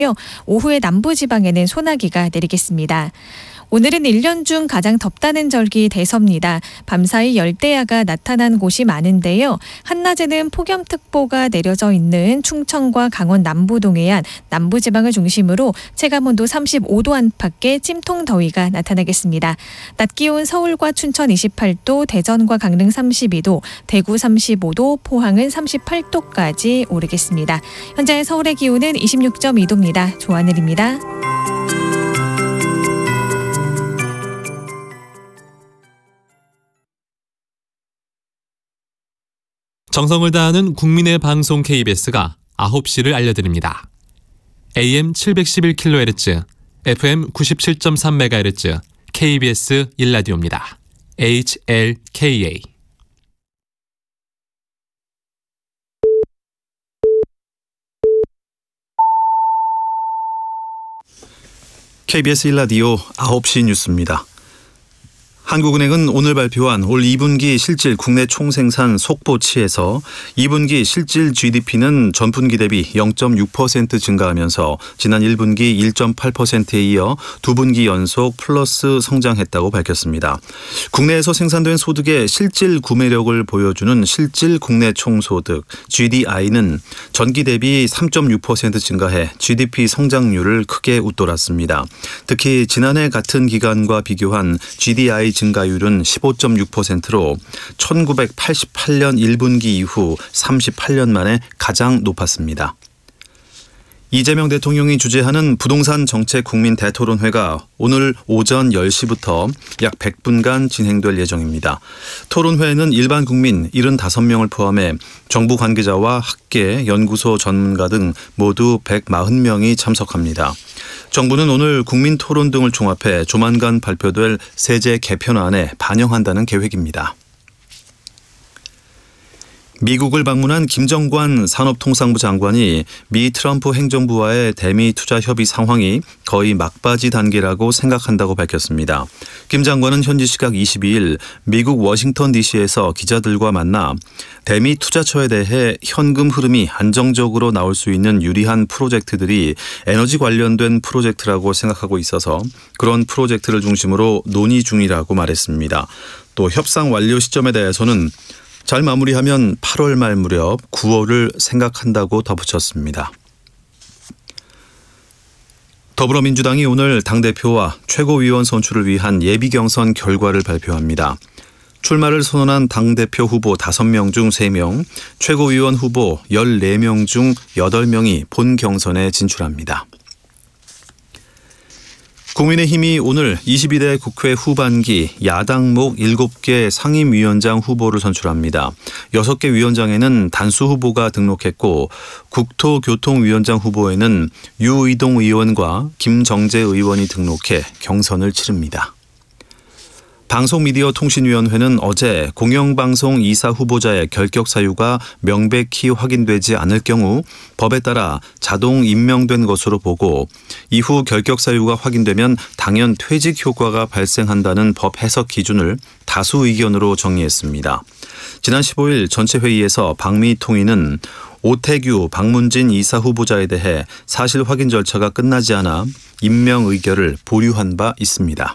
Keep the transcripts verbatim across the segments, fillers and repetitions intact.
오후에 남부지방에는 소나기가 내리겠습니다. 오늘은 일 년 중 가장 덥다는 절기 대서입니다. 밤사이 열대야가 나타난 곳이 많은데요. 한낮에는 폭염특보가 내려져 있는 충청과 강원 남부 동해안, 남부지방을 중심으로 체감온도 삼십오 도 안팎의 찜통 더위가 나타나겠습니다. 낮 기온 서울과 춘천 이십팔 도, 대전과 강릉 삼십이 도, 대구 삼십오 도, 포항은 삼십팔 도까지 오르겠습니다. 현재 서울의 기온은 이십육 점 이 도입니다. 조하늘입니다. 정성을 다하는 국민의 방송 케이비에스가 아홉 시를 알려드립니다. 에이엠 칠백십일 킬로헤르츠, 에프엠 구십칠 점 삼 메가헤르츠, 케이비에스 일 라디오입니다. 에이치엘케이에이. 케이비에스 일 라디오 아홉 시 뉴스입니다. 한국은행은 오늘 발표한 올 이 분기 실질 국내 총생산 속보치에서 이 분기 실질 지디피는 전분기 대비 영 점 육 퍼센트 증가하면서 지난 일 분기 일 점 팔 퍼센트에 이어 두 분기 연속 플러스 성장했다고 밝혔습니다. 국내에서 생산된 소득의 실질 구매력을 보여주는 실질 국내 총소득 지디아이는 전기 대비 삼 점 육 퍼센트 증가해 지디피 성장률을 크게 웃돌았습니다. 특히 지난해 같은 기간과 비교한 지디아이 증가율은 십오 점 육 퍼센트로 천구백팔십팔 년 일 분기 이후 삼십팔 년 만에 가장 높았습니다. 이재명 대통령이 주재하는 부동산 정책 국민 대토론회가 오늘 오전 열 시부터 약 백 분간 진행될 예정입니다. 토론회에는 일반 국민 칠십오 명을 포함해 정부 관계자와 학계, 연구소 전문가 등 모두 백사십 명이 참석합니다. 정부는 오늘 국민 토론 등을 종합해 조만간 발표될 세제 개편안에 반영한다는 계획입니다. 미국을 방문한 김정관 산업통상부 장관이 미 트럼프 행정부와의 대미 투자 협의 상황이 거의 막바지 단계라고 생각한다고 밝혔습니다. 김 장관은 현지 시각 이십이 일 미국 워싱턴 디씨에서 기자들과 만나 대미 투자처에 대해 현금 흐름이 안정적으로 나올 수 있는 유리한 프로젝트들이 에너지 관련된 프로젝트라고 생각하고 있어서 그런 프로젝트를 중심으로 논의 중이라고 말했습니다. 또 협상 완료 시점에 대해서는 잘 마무리하면 팔월 말 무렵 구월을 생각한다고 덧붙였습니다. 더불어민주당이 오늘 당대표와 최고위원 선출을 위한 예비경선 결과를 발표합니다. 출마를 선언한 당대표 후보 다섯 명 중 세 명, 최고위원 후보 열네 명 중 여덟 명이 본 경선에 진출합니다. 국민의힘이 오늘 이십이 대 국회 후반기 야당목 일곱 개 상임위원장 후보를 선출합니다. 여섯 개 위원장에는 단수 후보가 등록했고 국토교통위원장 후보에는 유의동 의원과 김정재 의원이 등록해 경선을 치릅니다. 방송미디어통신위원회는 어제 공영방송 이사 후보자의 결격 사유가 명백히 확인되지 않을 경우 법에 따라 자동 임명된 것으로 보고 이후 결격 사유가 확인되면 당연 퇴직 효과가 발생한다는 법 해석 기준을 다수 의견으로 정리했습니다. 지난 십오 일 전체 회의에서 방미통위는 오태규, 박문진 이사 후보자에 대해 사실 확인 절차가 끝나지 않아 임명 의결을 보류한 바 있습니다.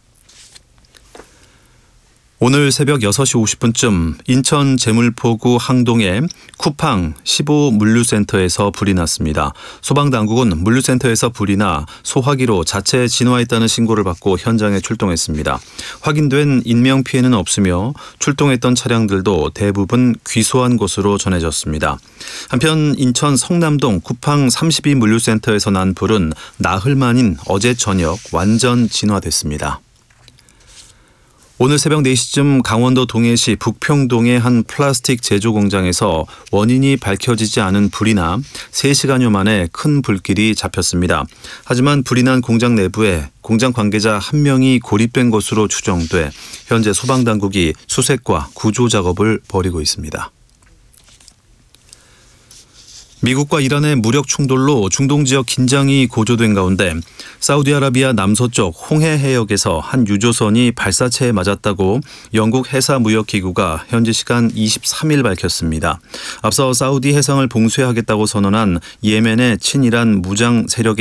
오늘 새벽 여섯 시 오십 분쯤 인천 제물포구 항동의 쿠팡 십오 물류센터에서 불이 났습니다. 소방당국은 물류센터에서 불이 나 소화기로 자체 진화했다는 신고를 받고 현장에 출동했습니다. 확인된 인명피해는 없으며 출동했던 차량들도 대부분 귀소한 것으로 전해졌습니다. 한편 인천 성남동 쿠팡 삼십이 물류센터에서 난 불은 나흘 만인 어제 저녁 완전 진화됐습니다. 오늘 새벽 네 시쯤 강원도 동해시 북평동의 한 플라스틱 제조 공장에서 원인이 밝혀지지 않은 불이 나 세 시간여 만에 큰 불길이 잡혔습니다. 하지만 불이 난 공장 내부에 공장 관계자 한 명이 고립된 것으로 추정돼 현재 소방당국이 수색과 구조 작업을 벌이고 있습니다. 미국과 이란의 무력 충돌로 중동 지역 긴장이 고조된 가운데 사우디아라비아 남서쪽 홍해 해역에서 한 유조선이 발사체에 맞았다고 영국 해사무역기구가 현지 시간 이십삼 일 밝혔습니다. 앞서 사우디 해상을 봉쇄하겠다고 선언한 예멘의 친이란 무장 세력의